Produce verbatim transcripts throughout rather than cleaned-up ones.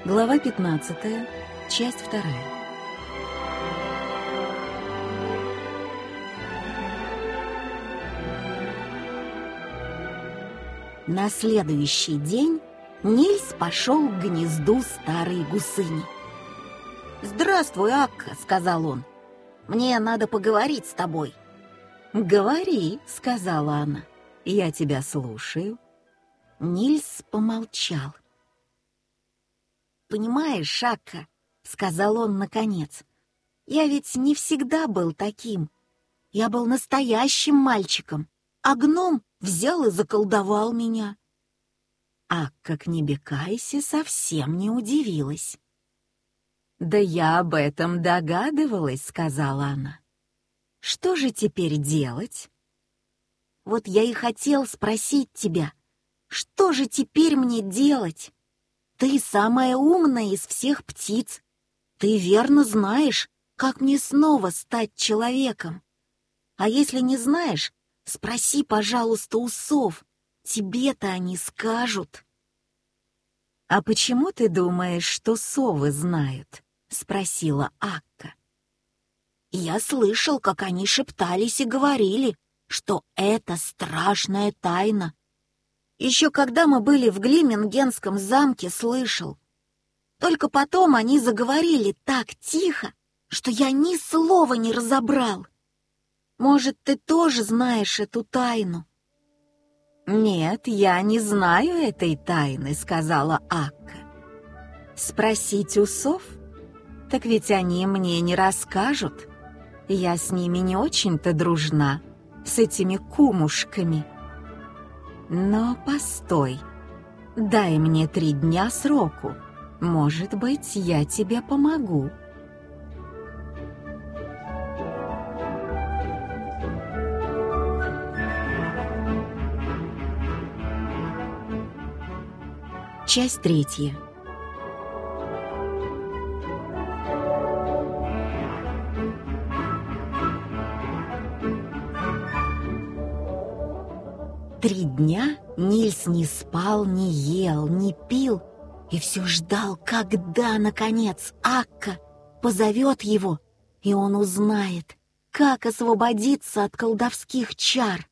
Глава пятнадцатая, часть вторая. На следующий день Нильс пошел к гнезду старой гусыни. «Здравствуй, Акка», — сказал он. «Мне надо поговорить с тобой». «Говори», — сказала она. «Я тебя слушаю». Нильс помолчал. «Понимаешь, Акка», — сказал он наконец, — «я ведь не всегда был таким. Я был настоящим мальчиком, а гном взял и заколдовал меня». Акка Кнебекайси совсем не удивилась. «Да я об этом догадывалась», — сказала она. «Что же теперь делать?» «Вот я и хотел спросить тебя, что же теперь мне делать? Ты самая умная из всех птиц. Ты верно знаешь, как мне снова стать человеком. А если не знаешь, спроси, пожалуйста, у сов. Тебе-то они скажут». «А почему ты думаешь, что совы знают?» — спросила Акка. «Я слышал, как они шептались и говорили, что это страшная тайна. Еще когда мы были в Глимингенском замке, слышал. Только потом они заговорили так тихо, что я ни слова не разобрал. Может, ты тоже знаешь эту тайну?» «Нет, я не знаю этой тайны», — сказала Акка. «Спросить у сов? Так ведь они мне не расскажут. Я с ними не очень-то дружна, с этими кумушками. Но постой, дай мне три дня сроку. Может быть, я тебе помогу». Часть третья. Три дня Нильс не спал, не ел, не пил и все ждал, когда, наконец, Акка позовет его, и он узнает, как освободиться от колдовских чар.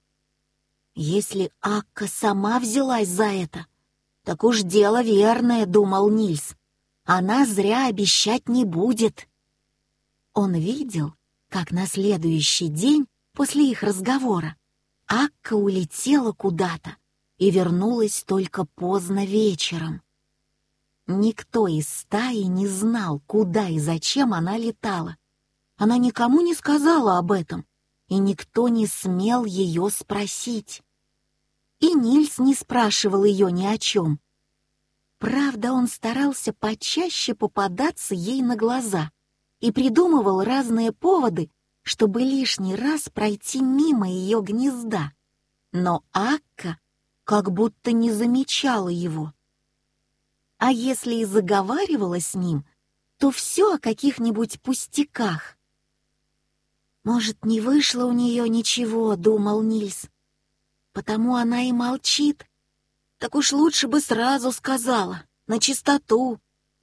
Если Акка сама взялась за это, так уж дело верное, думал Нильс. Она зря обещать не будет. Он видел, как на следующий день после их разговора Акка улетела куда-то и вернулась только поздно вечером. Никто из стаи не знал, куда и зачем она летала. Она никому не сказала об этом, и никто не смел ее спросить. И Нильс не спрашивал ее ни о чем. Правда, он старался почаще попадаться ей на глаза и придумывал разные поводы, чтобы лишний раз пройти мимо ее гнезда. Но Акка как будто не замечала его. А если и заговаривала с ним, то все о каких-нибудь пустяках. «Может, не вышло у нее ничего», — думал Нильс. «Потому она и молчит. Так уж лучше бы сразу сказала, на чистоту».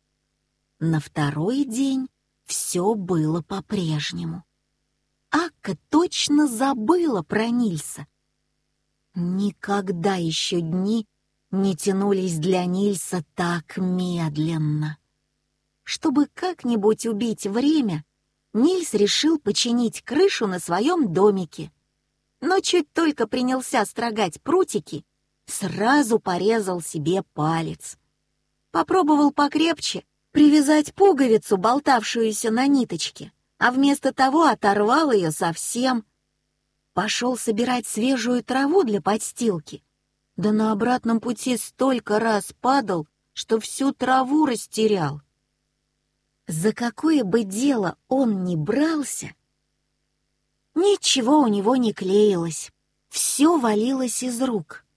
На второй день все было по-прежнему. Акка точно забыла про Нильса. Никогда еще дни не тянулись для Нильса так медленно. Чтобы как-нибудь убить время, Нильс решил починить крышу на своем домике. Но чуть только принялся строгать прутики, сразу порезал себе палец. Попробовал покрепче привязать пуговицу, болтавшуюся на ниточке, а вместо того оторвал ее совсем. Пошел собирать свежую траву для подстилки, да на обратном пути столько раз падал, что всю траву растерял. За какое бы дело он ни брался, ничего у него не клеилось, все валилось из рук.